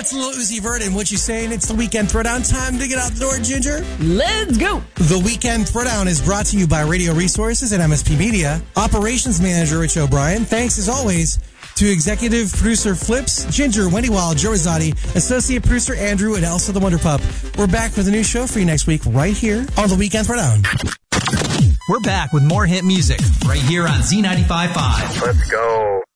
That's Lil Uzi Vert and What You Saying. It's the Weekend Throwdown. Time to get out the door, Ginger. Let's go. The Weekend Throwdown is brought to you by Radio Resources and MSP Media. Operations Manager Rich O'Brien. Thanks, as always, to Executive Producer Flips, Ginger, Wendy Wild, Joe Rosati, Associate Producer Andrew, and Elsa the Wonder Pup. We're back with a new show for you next week right here on The Weekend Throwdown. We're back with more hit music right here on Z95.5. Let's go.